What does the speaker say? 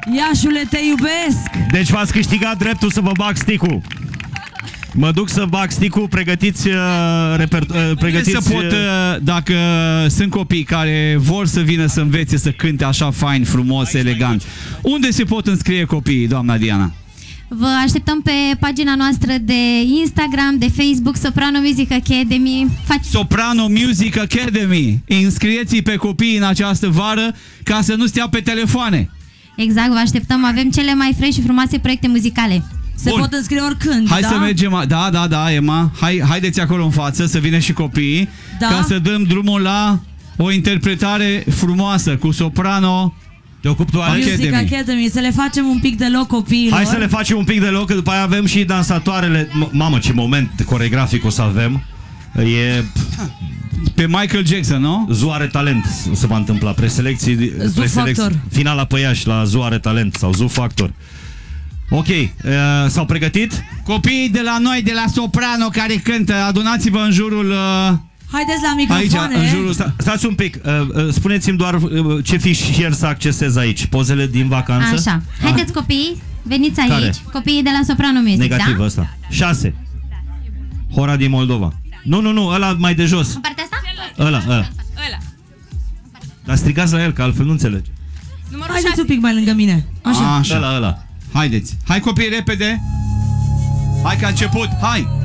Iașule, te iubesc! Deci v-ați câștigat dreptul să vă bag stick-ul. Mă duc să bag stick-ul, pregătiți... Să pot, dacă sunt copii care vor să vină să învețe să cânte așa fain, frumos, elegant. Unde se pot înscrie copiii, doamna Diana? Vă așteptăm pe pagina noastră de Instagram, de Facebook, Soprano Music Academy. Soprano Music Academy. Înscrieți-i pe copii în această vară ca să nu stea pe telefoane. Exact, vă așteptăm. Avem cele mai fresh și frumoase proiecte muzicale. Se pot înscrie oricând, Hai da? să mergem, da, Emma. Haideți acolo în față să vină și copiii, da? Ca să dăm drumul la o interpretare frumoasă cu Soprano Music Academy. Să le facem un pic de loc copiilor. Hai să le facem un pic de loc, că după aia avem și dansatoarele. Mamă, ce moment coregrafic o să avem. E... pe Michael Jackson, nu? Zoare Talent se va întâmpla. Preselecții, finala pe Iași la Zoare Talent sau Zoo Factor. Ok, s-au pregătit? Copiii de la noi, de la Soprano, care cântă, adunați-vă în jurul... Haideți la microfoane. Aici, în jurul stați un pic, spuneți-mi doar ce fișier să accesez aici. Pozele din vacanță? Așa, haideți copii, veniți aici. Care? Copiii de la Soprano Music, negativ, da? Ăsta. 6. Hora din Moldova. Nu, ăla mai de jos. În partea asta? Ăla. Dar strigați la el, că altfel nu înțelege. Haideți un pic mai lângă mine. Așa. Ăla. Haideți. Hai copii, repede. Hai că a început. Hai.